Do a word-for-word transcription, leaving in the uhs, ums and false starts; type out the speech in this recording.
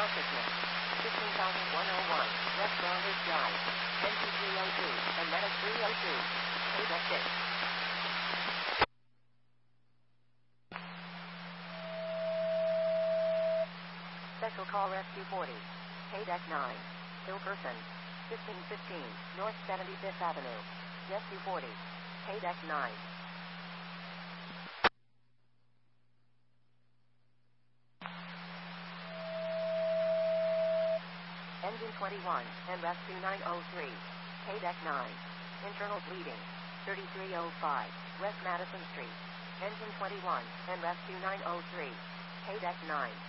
sickness. fifteen thousand one hundred one, West Saunders Drive. N T three oh two, and Meta three oh two. K deck six. Special Call Rescue forty. K deck nine. Still person. fifteen fifteen, North seventy-fifth Avenue. Rescue forty. K deck nine. Engine twenty-one, and Rescue nine oh three. K deck nine. Internal bleeding. thirty-three oh five, West Madison Street. Engine twenty-one, and Rescue nine oh three. K deck nine.